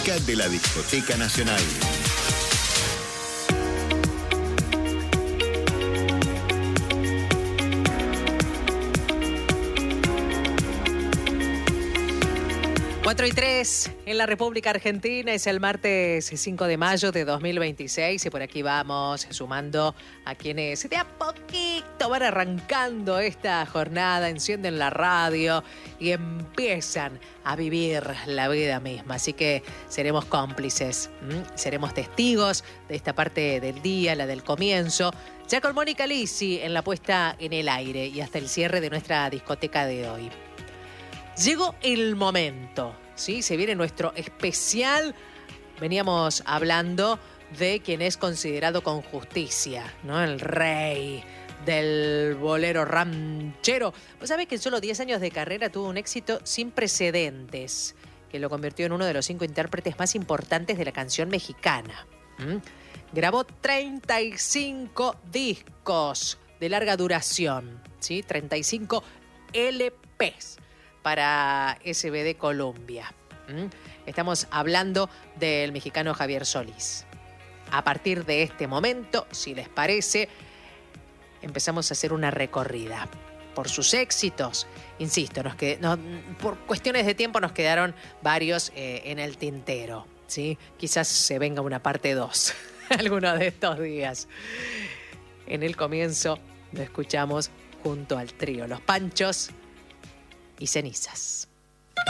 música de la Discoteca Nacional. Cuatro y 3 en la República Argentina, es el martes 5 de mayo de 2026 y por aquí vamos sumando a quienes de a poquito van arrancando esta jornada, encienden la radio y empiezan a vivir la vida misma. Así que seremos cómplices, seremos testigos de esta parte del día, la del comienzo, ya con Mónica Lisi en la puesta en el aire y hasta el cierre de nuestra discoteca de hoy. Llegó el momento, ¿sí? Se viene nuestro especial. Veníamos hablando de quien es considerado con justicia, ¿no? El rey del bolero ranchero. Vos sabés que en solo 10 años de carrera tuvo un éxito sin precedentes, que lo convirtió en uno de los 5 intérpretes más importantes de la canción mexicana. Grabó 35 discos de larga duración, ¿sí? 35 LPs. Para SBD Colombia. Estamos hablando del mexicano Javier Solís. A partir de este momento, si les parece, empezamos a hacer una recorrida por sus éxitos. Insisto, por cuestiones de tiempo nos quedaron varios en el tintero, ¿sí? Quizás se venga una parte 2 alguno de estos días. En el comienzo lo escuchamos junto al trío Los Panchos y Cenizas.